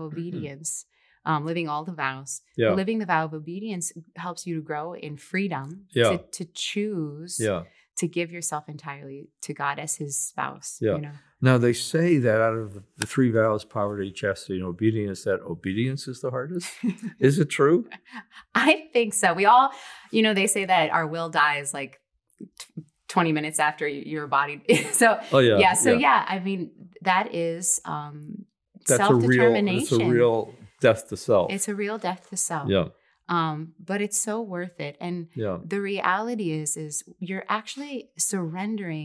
obedience, living all the vows. Yeah. Living the vow of obedience helps you to grow in freedom Yeah. to choose Yeah. to give yourself entirely to God as his spouse. Yeah. You know? Now, they say that out of the three vows, poverty, chastity, and obedience, that obedience is the hardest. Is it true? I think so. We all, they say that our will dies like 20 minutes after your body. So, Oh, yeah. yeah. So, yeah, I mean, that is That's self-determination. a real death to self. It's a real death to self. Yeah. But it's so worth it. And Yeah. the reality is you're actually surrendering